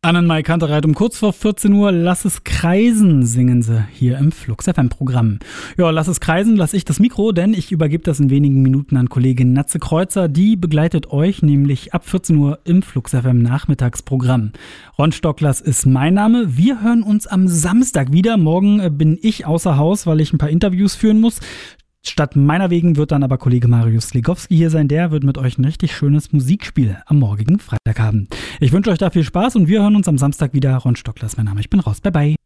Annenmai Kantereit um kurz vor 14 Uhr. Lass es kreisen, singen sie hier im Flux FM Programm. Ja, lass es kreisen, lass ich das Mikro, denn ich übergebe das in wenigen Minuten an Kollegin Natze Kreuzer. Die begleitet euch nämlich ab 14 Uhr im Flux FM Nachmittagsprogramm. Ron Stocklers ist mein Name. Wir hören uns am Samstag wieder. Morgen bin ich außer Haus, weil ich ein paar Interviews führen muss. Statt meiner wegen wird dann aber Kollege Marius Sligowski hier sein. Der wird mit euch ein richtig schönes Musikspiel am morgigen Freitag haben. Ich wünsche euch da viel Spaß und wir hören uns am Samstag wieder. Ron Stocklers, mein Name. Ich bin raus. Bye, bye.